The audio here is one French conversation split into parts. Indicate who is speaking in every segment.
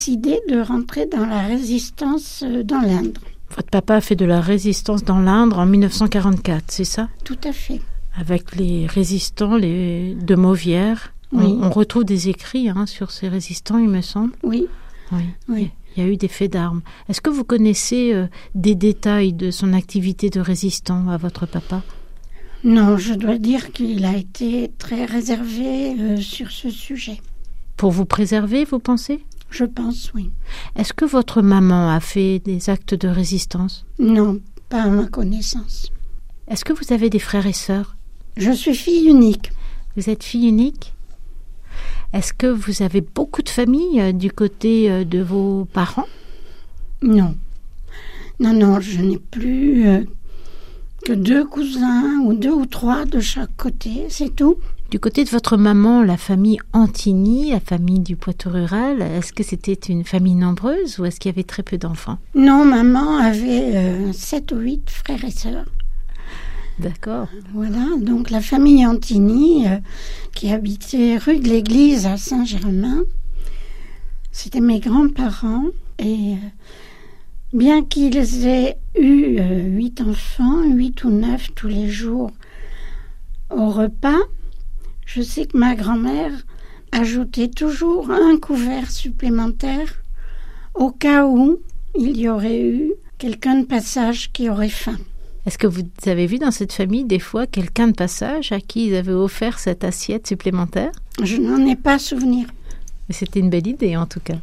Speaker 1: Décidé de rentrer dans la résistance dans l'Indre.
Speaker 2: Votre papa a fait de la résistance dans l'Indre en 1944, c'est ça?
Speaker 1: Tout à fait.
Speaker 2: Avec les résistants de Mauvière.
Speaker 1: Oui.
Speaker 2: On retrouve des écrits sur ces résistants, il me semble.
Speaker 1: Oui.
Speaker 2: Oui. Il y a eu des faits d'armes. Est-ce que vous connaissez des détails de son activité de résistant à votre papa?
Speaker 1: Non, je dois dire qu'il a été très réservé sur ce sujet.
Speaker 2: Pour vous préserver, vous pensez?
Speaker 1: Je pense, oui.
Speaker 2: Est-ce que votre maman a fait des actes de résistance?
Speaker 1: Non, pas à ma connaissance.
Speaker 2: Est-ce que vous avez des frères et sœurs?
Speaker 1: Je suis fille unique.
Speaker 2: Vous êtes fille unique? Est-ce que vous avez beaucoup de famille du côté de vos parents?
Speaker 1: Non. Non, je n'ai plus que 2 cousins ou 2 ou 3 de chaque côté, c'est tout.
Speaker 2: Du côté de votre maman, la famille Antigny, la famille du Poitou rural, est-ce que c'était une famille nombreuse ou est-ce qu'il y avait très peu d'enfants?
Speaker 1: Non, maman avait 7 ou 8 frères et sœurs.
Speaker 2: D'accord.
Speaker 1: Voilà, donc la famille Antigny, qui habitait rue de l'Église à Saint-Germain, c'était mes grands-parents. Et bien qu'ils aient eu 8 enfants, 8 ou 9 tous les jours au repas, je sais que ma grand-mère ajoutait toujours un couvert supplémentaire au cas où il y aurait eu quelqu'un de passage qui aurait faim.
Speaker 2: Est-ce que vous avez vu dans cette famille des fois quelqu'un de passage à qui ils avaient offert cette assiette supplémentaire?
Speaker 1: Je n'en ai pas souvenir.
Speaker 2: Mais c'était une belle idée en tout cas.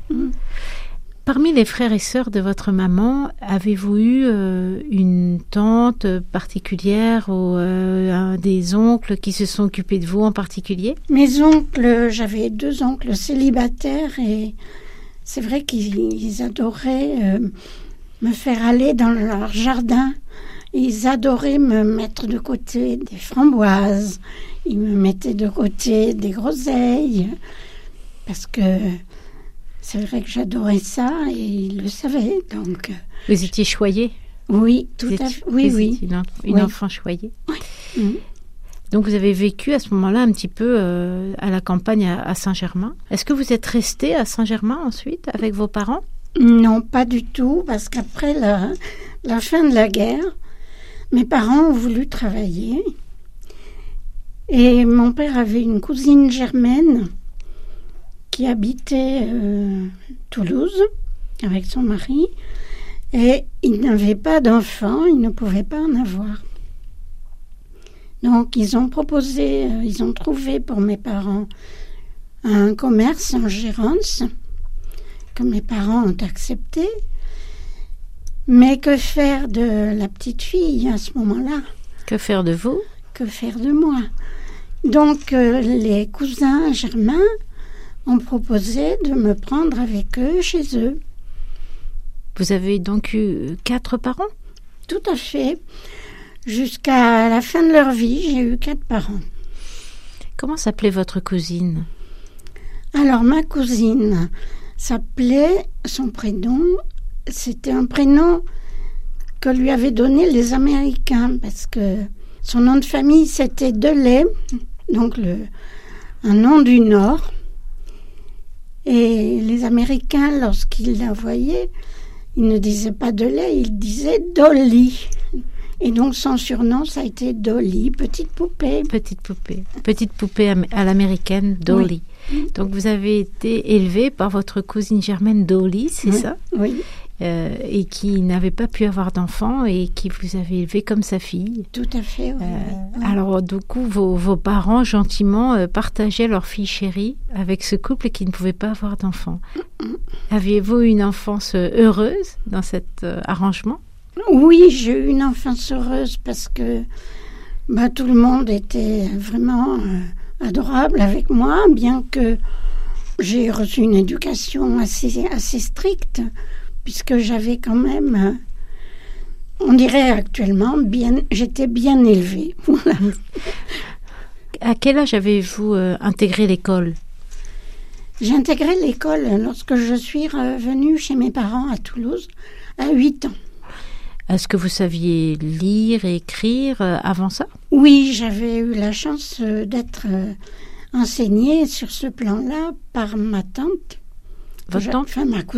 Speaker 2: Parmi les frères et sœurs de votre maman, avez-vous eu une tante particulière ou des oncles qui se sont occupés de vous en particulier?
Speaker 1: Mes oncles, j'avais 2 oncles célibataires et c'est vrai qu'ils adoraient me faire aller dans leur jardin. Ils adoraient me mettre de côté des framboises, ils me mettaient de côté des groseilles, parce que c'est vrai que j'adorais ça et ils le savaient. Donc,
Speaker 2: vous étiez choyée?
Speaker 1: Oui, tout à fait. Oui.
Speaker 2: Une enfant choyée.
Speaker 1: Oui.
Speaker 2: Donc vous avez vécu à ce moment-là un petit peu à la campagne à Saint-Germain. Est-ce que vous êtes restée à Saint-Germain ensuite avec vos parents?
Speaker 1: Non, pas du tout, parce qu'après la fin de la guerre, mes parents ont voulu travailler et mon père avait une cousine germaine qui habitait Toulouse avec son mari et il n'avait pas d'enfants, il ne pouvait pas en avoir. Donc ils ont trouvé pour mes parents un commerce en Gérance que mes parents ont accepté. Mais que faire de la petite fille à ce moment-là?
Speaker 2: Que faire de vous?
Speaker 1: Que faire de moi? Donc les cousins germains ont proposé de me prendre avec eux chez eux.
Speaker 2: Vous avez donc eu 4 parents?
Speaker 1: Tout à fait. Jusqu'à la fin de leur vie, j'ai eu 4 parents.
Speaker 2: Comment s'appelait votre cousine?
Speaker 1: Alors ma cousine s'appelait, son prénom, c'était un prénom que lui avaient donné les Américains parce que son nom de famille c'était Delay, donc un nom du Nord. Et les Américains, lorsqu'ils la voyaient, ils ne disaient pas Delay, ils disaient Dolly. Et donc son surnom, ça a été Dolly, petite poupée.
Speaker 2: Petite poupée à l'américaine, Dolly. Oui. Donc vous avez été élevée par votre cousine germaine Dolly, c'est ça?
Speaker 1: Oui.
Speaker 2: Et qui n'avait pas pu avoir d'enfant et qui vous avait élevé comme sa fille.
Speaker 1: Tout à fait, oui.
Speaker 2: Alors, du coup, vos parents, gentiment, partageaient leur fille chérie avec ce couple qui ne pouvait pas avoir d'enfant. Aviez-vous une enfance heureuse dans cet arrangement?
Speaker 1: Oui, j'ai eu une enfance heureuse parce que tout le monde était vraiment adorable avec moi, bien que j'ai reçu une éducation assez stricte, puisque j'avais quand même, on dirait actuellement, j'étais bien élevée. Voilà.
Speaker 2: À quel âge avez-vous intégré l'école?
Speaker 1: J'ai intégré l'école lorsque je suis revenue chez mes parents à Toulouse, à 8 ans.
Speaker 2: Est-ce que vous saviez lire et écrire avant ça?
Speaker 1: Oui, j'avais eu la chance d'être enseignée sur ce plan-là par ma tante,
Speaker 2: Votre tante?
Speaker 1: Enfin, ma